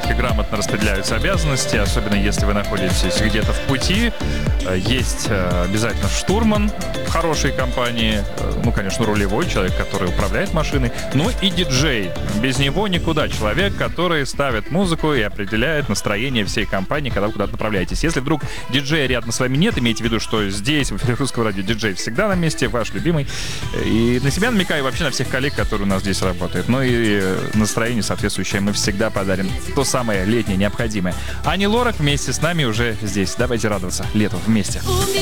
все-таки грамотно распределяются обязанности, особенно если вы находитесь где-то в пути. Есть обязательно штурман в хорошей компании, ну, конечно, рулевой человек, который управляет машиной, ну и диджей. Без него никуда. Человек, который ставит музыку и определяет настроение всей компании, когда вы куда-то направляетесь. Если вдруг диджея рядом с вами нет, имейте в виду, что здесь, в эфире Русского радио, диджей всегда на месте, ваш любимый. И на себя намекаю, вообще на всех коллег, которые у нас здесь работают. Ну и настроение соответствующее мы всегда подарим. То самое летнее, необходимое. Ани Лорак вместе с нами уже здесь. Давайте радоваться лету вместе.